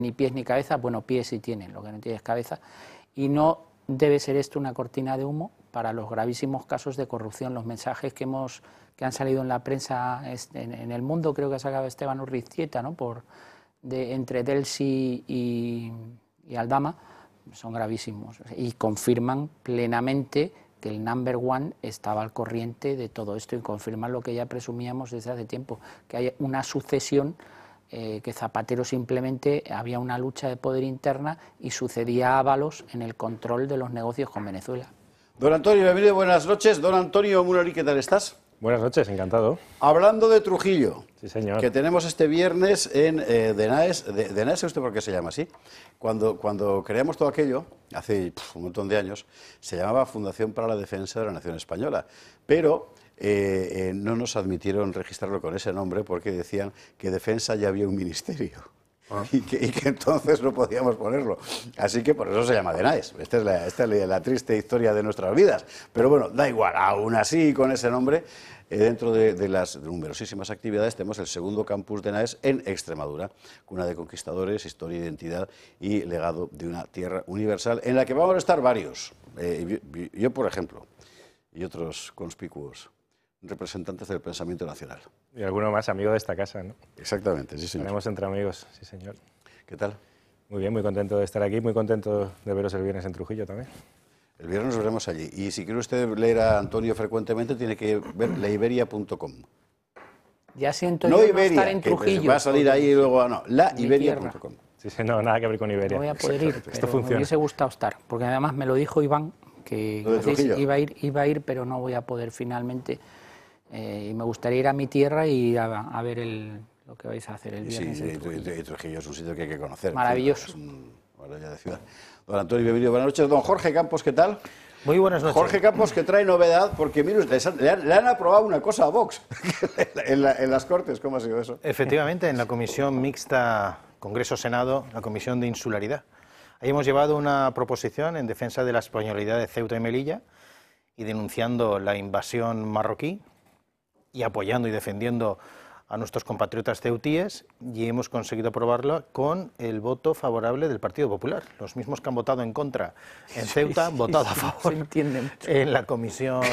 ni pies ni cabeza, bueno, pies sí tienen, lo que no tiene es cabeza, y no debe ser esto una cortina de humo para los gravísimos casos de corrupción. Los mensajes que han salido en la prensa en el mundo, creo que ha sacado Esteban Urriztieta, ¿no? Entre Delsi y Aldama, son gravísimos y confirman plenamente que el number one estaba al corriente de todo esto y confirman lo que ya presumíamos desde hace tiempo, que hay una sucesión, que Zapatero simplemente había una lucha de poder interna y sucedía a Ábalos en el control de los negocios con Venezuela. Don Antonio, bienvenido, buenas noches. Don Antonio Mulari, ¿qué tal estás? Buenas noches, encantado. Hablando de Trujillo, sí, señor, que tenemos este viernes en DENAES. ¿DENAES ¿sabe usted por qué se llama así? Cuando creamos todo aquello, hace un montón de años, se llamaba Fundación para la Defensa de la Nación Española, pero no nos admitieron registrarlo con ese nombre porque decían que defensa ya había un ministerio. Y que entonces no podíamos ponerlo. Así que por eso se llama DENAES. Esta es la triste historia de nuestras vidas. Pero bueno, da igual, aún así, con ese nombre, dentro de las numerosísimas actividades, tenemos el segundo campus DENAES en Extremadura, cuna de conquistadores, historia, identidad y legado de una tierra universal, en la que vamos a estar varios. Yo, por ejemplo, y otros conspicuos representantes del pensamiento nacional. Y alguno más, amigo de esta casa, ¿no? Exactamente, sí, señor. Tenemos entre amigos, sí, señor. ¿Qué tal? Muy bien, muy contento de estar aquí, muy contento de veros el viernes en Trujillo también. El viernes nos veremos allí. Y si quiere usted leer a Antonio frecuentemente, tiene que ver laiberia.com. Ya siento no yo Iberia, no estar en que Trujillo. Va a salir ahí y luego no, laiberia.com. Sí, sí, no, nada que ver con Iberia. No voy a poder ir, Esto pero funciona. me hubiese gustado estar, porque además me lo dijo Iván, que iba a ir, pero no voy a poder finalmente. Y me gustaría ir a mi tierra y a ver lo que vais a hacer el viernes. Sí, y Trujillo es un sitio que hay que conocer. Maravilloso. Es una maravilla de ciudad. Don Antonio, bienvenido, buenas noches. Don Jorge Campos, ¿qué tal? Muy buenas noches. Jorge Campos, que trae novedad, porque mire, le han aprobado una cosa a Vox en las Cortes. ¿Cómo ha sido eso? Efectivamente, en la Comisión Mixta Congreso-Senado, la Comisión de Insularidad. Ahí hemos llevado una proposición en defensa de la españolidad de Ceuta y Melilla y denunciando la invasión marroquí y apoyando y defendiendo a nuestros compatriotas ceutíes, y hemos conseguido aprobarlo con el voto favorable del Partido Popular. Los mismos que han votado en contra en Ceuta han votado a favor en la comisión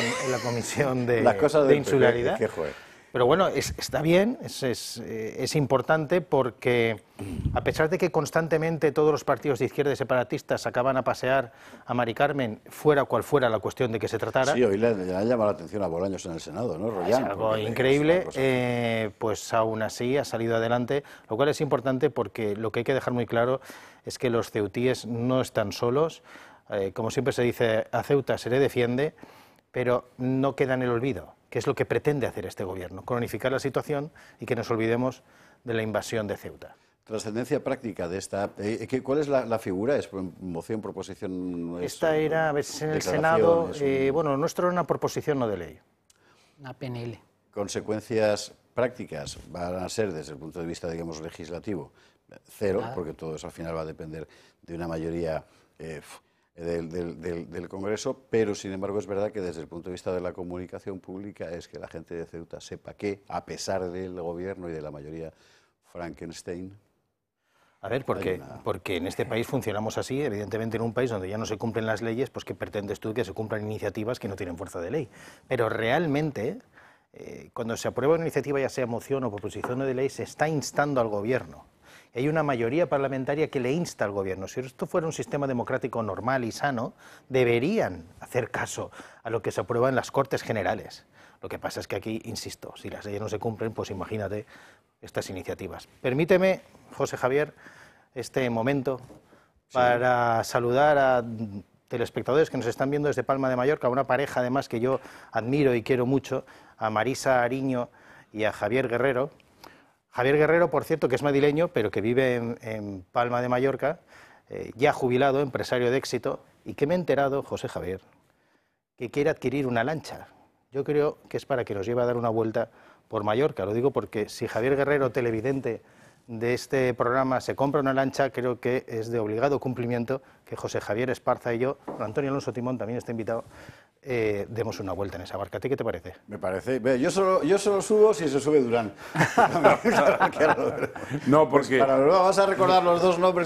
de insularidad. Pero bueno, está bien, es importante porque a pesar de que constantemente todos los partidos de izquierda y separatistas acaban a pasear a Mari Carmen, fuera cual fuera la cuestión de que se tratara... Sí, hoy le han llamado la atención a Bolaños en el Senado, ¿no, Rollán? Es algo increíble, pues aún así ha salido adelante, lo cual es importante porque lo que hay que dejar muy claro es que los ceutíes no están solos, como siempre se dice, a Ceuta se le defiende, pero no queda en el olvido, que es lo que pretende hacer este gobierno, cronificar la situación y que nos olvidemos de la invasión de Ceuta. Trascendencia práctica de esta... ¿Cuál es la figura? ¿Es moción, proposición? Esta era, a ver, en el Senado, bueno, nuestro era una proposición no de ley. Una PNL. Consecuencias prácticas van a ser, desde el punto de vista, digamos, legislativo, cero, porque todo eso al final va a depender de una mayoría... Del Congreso, pero sin embargo es verdad que desde el punto de vista de la comunicación pública es que la gente de Ceuta sepa que, a pesar del gobierno y de la mayoría Frankenstein... A ver, porque en este país funcionamos así, evidentemente en un país donde ya no se cumplen las leyes, pues que pretendes tú que se cumplan iniciativas que no tienen fuerza de ley. Pero realmente, cuando se aprueba una iniciativa, ya sea moción o proposición de ley, se está instando al gobierno. Hay una mayoría parlamentaria que le insta al gobierno. Si esto fuera un sistema democrático normal y sano, deberían hacer caso a lo que se aprueba en las Cortes Generales. Lo que pasa es que aquí, insisto, si las leyes no se cumplen, pues imagínate estas iniciativas. Permíteme, José Javier, este momento para saludar a telespectadores que nos están viendo desde Palma de Mallorca, una pareja además que yo admiro y quiero mucho, a Marisa Ariño y a Javier Guerrero. Javier Guerrero, por cierto, que es madrileño, pero que vive en Palma de Mallorca, ya jubilado, empresario de éxito, y que me he enterado, José Javier, que quiere adquirir una lancha. Yo creo que es para que nos lleve a dar una vuelta por Mallorca. Lo digo porque si Javier Guerrero, televidente de este programa, se compra una lancha, creo que es de obligado cumplimiento que José Javier Esparza y yo, Antonio Alonso Timón también está invitado, demos una vuelta en esa barca. ¿A ti qué te parece? Me parece... Yo solo subo si se sube Durán. No, porque... Pues vamos a recordar los dos nombres